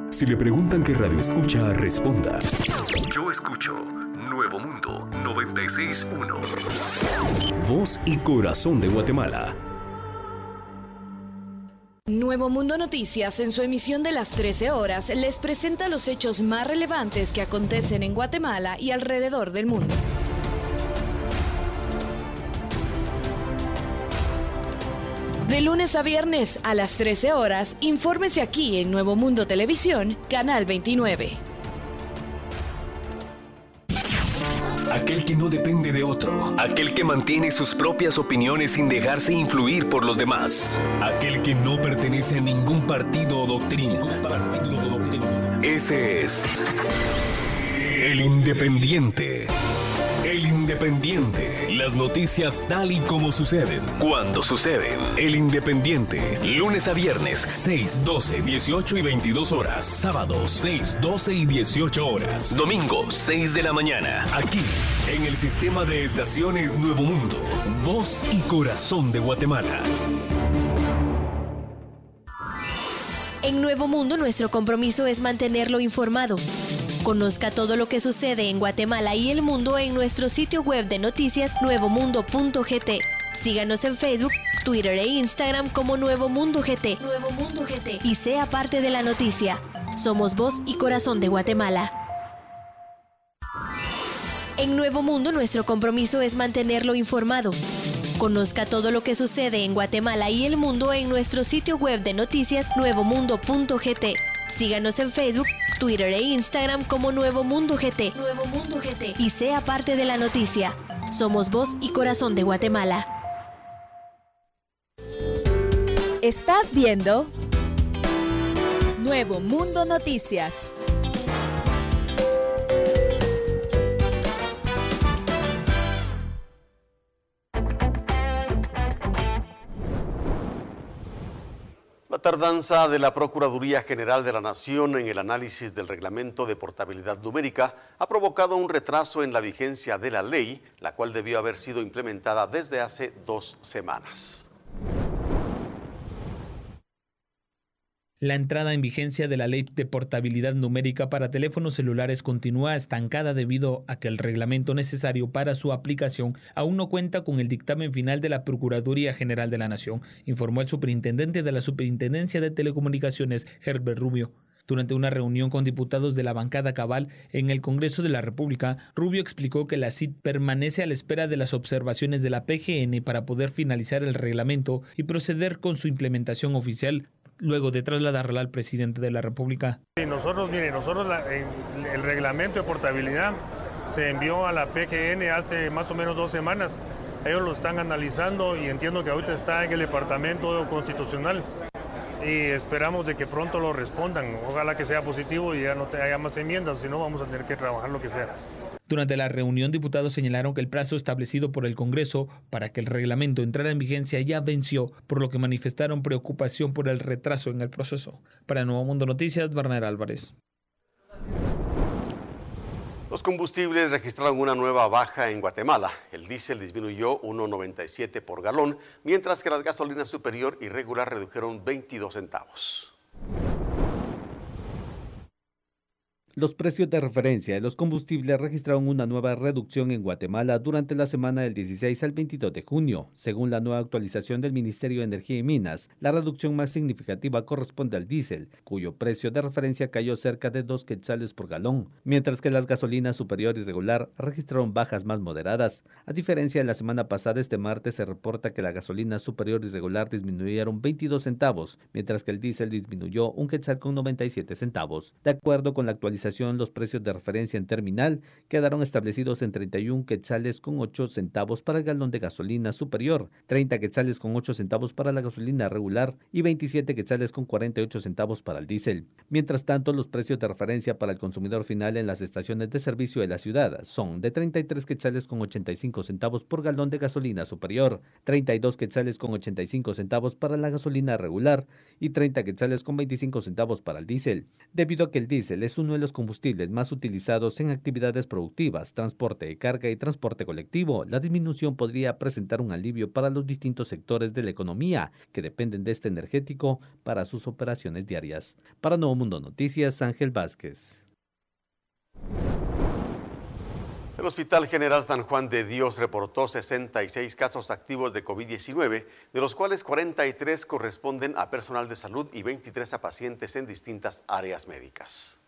Si le preguntan qué radio escucha, responda: yo escucho Nuevo Mundo 96.1. Voz y corazón de Guatemala. Nuevo Mundo Noticias, en su emisión de las 13 horas, les presenta los hechos más relevantes que acontecen en Guatemala y alrededor del mundo. De lunes a viernes a las 13 horas, infórmese aquí en Nuevo Mundo Televisión, Canal 29. Aquel que no depende de otro. Aquel que mantiene sus propias opiniones sin dejarse influir por los demás. Aquel que no pertenece a ningún partido o doctrina. Ese es el Independiente. El Independiente. Las noticias tal y como suceden, cuando suceden. El Independiente. Lunes a viernes, 6, 12, 18 y 22 horas. Sábado, 6, 12 y 18 horas. Domingo, 6 de la mañana. Aquí, en el sistema de estaciones Nuevo Mundo. Voz y corazón de Guatemala. En Nuevo Mundo, nuestro compromiso es mantenerlo informado. Conozca todo lo que sucede en Guatemala y el mundo en nuestro sitio web de noticias nuevomundo.gt. Síganos en Facebook, Twitter e Instagram como Nuevo Mundo GT. Nuevo Mundo GT. Y sea parte de la noticia. Somos voz y corazón de Guatemala. En Nuevo Mundo, nuestro compromiso es mantenerlo informado. Conozca todo lo que sucede en Guatemala y el mundo en nuestro sitio web de noticias nuevomundo.gt. Síganos en Facebook, Twitter e Instagram como Nuevo Mundo GT. Nuevo Mundo GT. Y sea parte de la noticia. Somos voz y corazón de Guatemala. Estás viendo Nuevo Mundo Noticias. La tardanza de la Procuraduría General de la Nación en el análisis del reglamento de portabilidad numérica ha provocado un retraso en la vigencia de la ley, la cual debió haber sido implementada desde hace 2 semanas. La entrada en vigencia de la Ley de Portabilidad Numérica para teléfonos celulares continúa estancada debido a que el reglamento necesario para su aplicación aún no cuenta con el dictamen final de la Procuraduría General de la Nación, informó el superintendente de la Superintendencia de Telecomunicaciones, Herbert Rubio. Durante una reunión con diputados de la bancada Cabal en el Congreso de la República, Rubio explicó que la CIT permanece a la espera de las observaciones de la PGN para poder finalizar el reglamento y proceder con su implementación oficial, luego de trasladarla al presidente de la República. Nosotros el reglamento de portabilidad se envió a la PGN hace más o menos 2 semanas. Ellos lo están analizando y entiendo que ahorita está en el Departamento Constitucional y esperamos de que pronto lo respondan. Ojalá que sea positivo y ya no haya más enmiendas, si no vamos a tener que trabajar lo que sea. Durante la reunión, diputados señalaron que el plazo establecido por el Congreso para que el reglamento entrara en vigencia ya venció, por lo que manifestaron preocupación por el retraso en el proceso. Para Nuevo Mundo Noticias, Werner Álvarez. Los combustibles registraron una nueva baja en Guatemala. El diésel disminuyó 1.97 por galón, mientras que las gasolinas superior y regular redujeron 22 centavos. Los precios de referencia de los combustibles registraron una nueva reducción en Guatemala durante la semana del 16 al 22 de junio. Según la nueva actualización del Ministerio de Energía y Minas, la reducción más significativa corresponde al diésel, cuyo precio de referencia cayó cerca de 2 quetzales por galón, mientras que las gasolinas superior y regular registraron bajas más moderadas. A diferencia de la semana pasada, este martes se reporta que la gasolina superior y regular disminuyeron 22 centavos, mientras que el diésel disminuyó 1 quetzal con 97 centavos. De acuerdo con la actualización, los precios de referencia en terminal quedaron establecidos en 31 quetzales con 8 centavos para el galón de gasolina superior, 30 quetzales con 8 centavos para la gasolina regular y 27 quetzales con 48 centavos para el diésel. Mientras tanto, los precios de referencia para el consumidor final en las estaciones de servicio de la ciudad son de 33 quetzales con 85 centavos por galón de gasolina superior, 32 quetzales con 85 centavos para la gasolina regular y 30 quetzales con 25 centavos para el diésel. Debido a que el diésel es uno de los combustibles más utilizados en actividades productivas, transporte de carga y transporte colectivo, la disminución podría presentar un alivio para los distintos sectores de la economía que dependen de este energético para sus operaciones diarias. Para Nuevo Mundo Noticias, Ángel Vázquez. El Hospital General San Juan de Dios reportó 66 casos activos de COVID-19, de los cuales 43 corresponden a personal de salud y 23 a pacientes en distintas áreas médicas.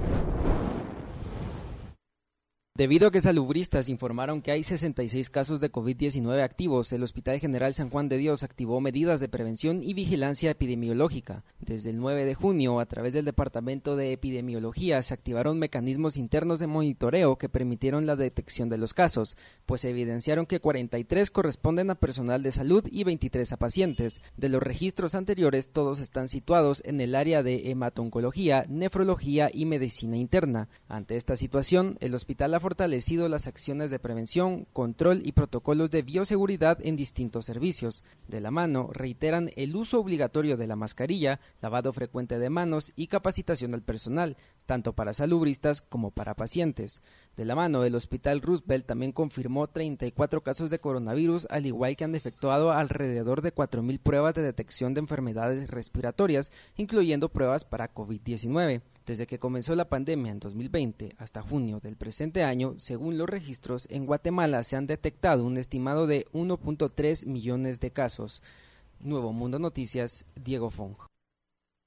Debido a que salubristas informaron que hay 66 casos de COVID-19 activos, el Hospital General San Juan de Dios activó medidas de prevención y vigilancia epidemiológica. Desde el 9 de junio, a través del Departamento de Epidemiología, se activaron mecanismos internos de monitoreo que permitieron la detección de los casos, pues se evidenciaron que 43 corresponden a personal de salud y 23 a pacientes. De los registros anteriores, todos están situados en el área de hemato-oncología, nefrología y medicina interna. Ante esta situación, el hospital ha fortalecido las acciones de prevención, control y protocolos de bioseguridad en distintos servicios. De la mano, reiteran el uso obligatorio de la mascarilla, lavado frecuente de manos y capacitación al personal, tanto para salubristas como para pacientes. De la mano, el Hospital Roosevelt también confirmó 34 casos de coronavirus, al igual que han efectuado alrededor de 4.000 pruebas de detección de enfermedades respiratorias, incluyendo pruebas para COVID-19. Desde que comenzó la pandemia en 2020 hasta junio del presente año, según los registros, en Guatemala se han detectado un estimado de 1.3 millones de casos. Nuevo Mundo Noticias, Diego Fong.